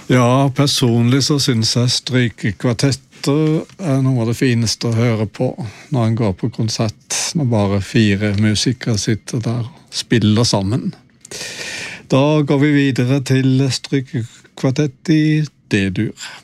Ja, personlig så synes jeg strykekvartetter er noe av det fineste å høre på når en går på konsert, når bare 4 musikere sitter der og spiller sammen. Da går vi videre til strykekvartett i D-dur.